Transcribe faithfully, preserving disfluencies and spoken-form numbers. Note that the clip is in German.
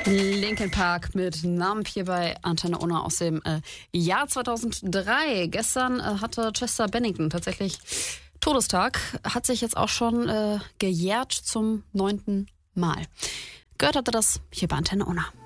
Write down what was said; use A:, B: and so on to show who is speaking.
A: Linkin Park mit Numb hier bei Antenne Unna aus dem äh, Jahr zweitausenddrei. Gestern äh, hatte Chester Bennington tatsächlich Todestag, hat sich jetzt auch schon äh, gejährt zum neunten Mal. Gehört hatte das hier bei Antenne Unna.